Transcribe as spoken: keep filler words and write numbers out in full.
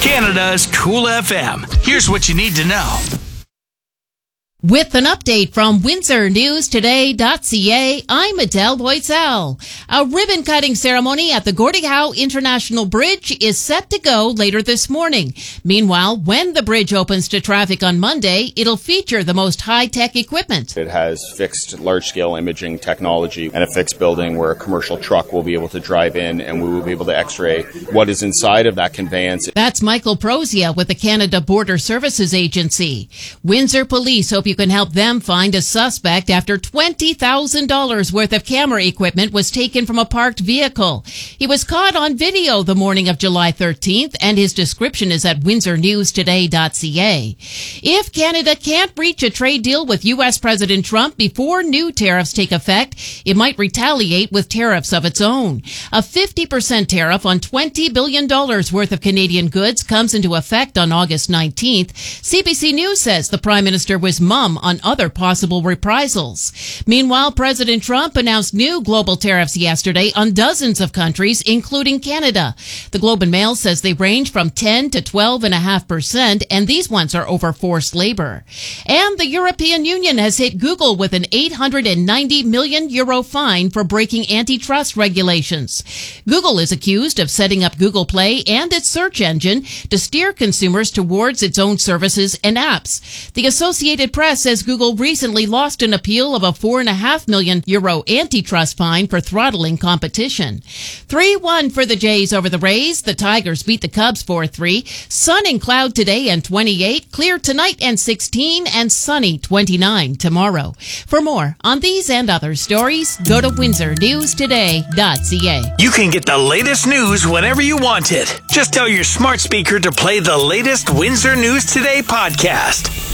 Canada's Cool F M. Here's what you need to know. With an update from Windsor News Today dot C A, I'm Adele Boisel. A ribbon-cutting ceremony at the Gordie Howe International Bridge is set to go later this morning. Meanwhile, when the bridge opens to traffic on Monday, it'll feature the most high-tech equipment. It has fixed large-scale imaging technology and a fixed building where a commercial truck will be able to drive in, and we will be able to x-ray what is inside of that conveyance. That's Michael Prozia with the Canada Border Services Agency. Windsor police hope you can help them find a suspect after twenty thousand dollars worth of camera equipment was taken from a parked vehicle. He was caught on video the morning of July thirteenth, and his description is at Windsor News Today dot C A. If Canada can't reach a trade deal with U S President Trump before new tariffs take effect, it might retaliate with tariffs of its own. A fifty percent tariff on twenty billion dollars worth of Canadian goods comes into effect on August nineteenth. C B C News says the Prime Minister was mum on other possible reprisals. Meanwhile, President Trump announced new global tariffs yesterday on dozens of countries, including Canada. The Globe and Mail says they range from ten to twelve point five percent, and these ones are over forced labor. And the European Union has hit Google with an eight hundred ninety million euro fine for breaking antitrust regulations. Google is accused of setting up Google Play and its search engine to steer consumers towards its own services and apps. The Associated Press says Google recently lost an appeal of a four and a half million euro antitrust fine for throttling competition. three one for the Jays over the Rays. The Tigers beat the Cubs four three. Sun and cloud today and twenty-eight. Clear tonight and sixteen, and sunny twenty-nine tomorrow. For more on these and other stories, go to Windsor News Today dot C A. You can get the latest news whenever you want it. Just tell your smart speaker to play the latest Windsor News Today podcast.